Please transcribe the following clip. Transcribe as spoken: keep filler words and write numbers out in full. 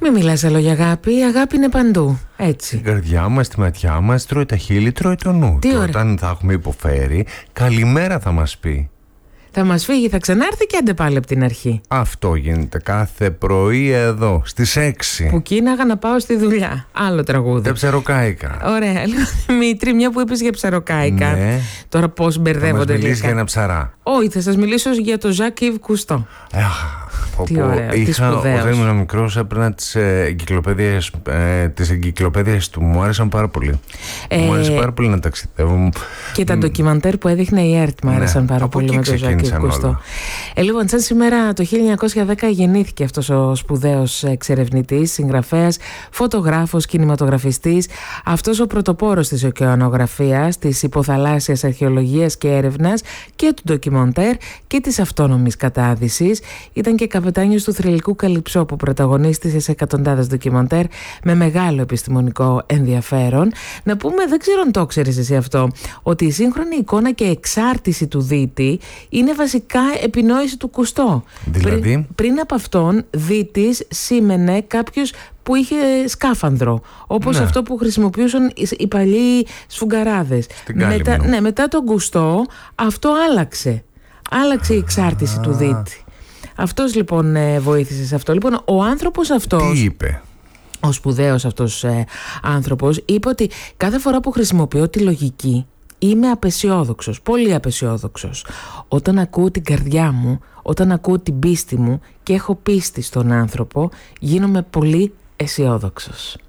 Μην μιλάς άλλο για αγάπη, η αγάπη είναι παντού, έτσι. Στην καρδιά μας, στη ματιά μας, τρώει τα χείλη, τρώει το νου. Τι Και ωραία. όταν θα έχουμε υποφέρει, καλημέρα θα μας πει. Θα μας φύγει, θα ξανάρθει και άντε πάλι από την αρχή. Αυτό γίνεται κάθε πρωί εδώ, στις έξι. Που κίναγα να πάω στη δουλειά. Άλλο τραγούδι. Δεν ψαροκάικα. Ωραία. Λοιπόν, Δημήτρη, μια που είπες για ψαροκάικα. Ναι. Τώρα πώς Θα μπερδεύονται μας μιλήσεις τελικά. για ένα ψαρά. Όχι, θα σας μιλήσω για το Ζακ Ιβ Κουστό. Τι ωραία, τι Είχα, σπουδαίος. όταν ήμουν μικρός, έπαιρνα τις ε, εγκυκλοπαίδειες, ε, τις εγκυκλοπαίδειες του. Μου άρεσαν πάρα πολύ. Ε, Μου άρεσε πάρα πολύ να ταξιδεύω. Και τα ντοκιμαντέρ που έδειχνε η ΕΡΤ μου Ναι, άρεσαν πάρα από πολύ εκεί με τον Ζακ Ιβ ξεκίνησαν Κουστό. όλα. Ε, λοιπόν, σαν σήμερα το χίλια εννιακόσια δέκα γεννήθηκε αυτός ο σπουδαίος εξερευνητής, συγγραφέας, φωτογράφος, κινηματογραφιστής, αυτός ο πρωτοπόρος της ωκεανογραφίας, της υποθαλάσσιας αρχαιολογίας και έρευνας και του ντοκιμαντέρ και της αυτόνομης κατάδυσης. Ήταν και καπετάνιος του θρυλικού Καλυψό που πρωταγωνίστησε σε εκατοντάδες ντοκιμαντέρ με μεγάλο επιστημονικό ενδιαφέρον. Να πούμε, δεν ξέρω αν το ξέρεις εσύ αυτό, ότι η σύγχρονη εικόνα και εξάρτηση του δίτη είναι βασικά επινόηση του Κουστό. Δηλαδή? Πριν, πριν από αυτόν, δίτης σήμαινε κάποιος που είχε σκάφανδρο, όπως Ναι. αυτό που χρησιμοποιούσαν οι, οι παλιοί σφουγγαράδες. Στην Κάλυμνο. Μετά, ναι, μετά τον Κουστό αυτό άλλαξε. Άλλαξε η εξάρτηση του δίτη. Αυτός λοιπόν ε, βοήθησε σε αυτό. Λοιπόν, ο άνθρωπος αυτός, Τι είπε? ο σπουδαίος αυτός ε, άνθρωπος, είπε ότι κάθε φορά που χρησιμοποιώ τη λογική είμαι απεσιόδοξος, πολύ απεσιόδοξος. Όταν ακούω την καρδιά μου, όταν ακούω την πίστη μου και έχω πίστη στον άνθρωπο, γίνομαι πολύ αισιόδοξος.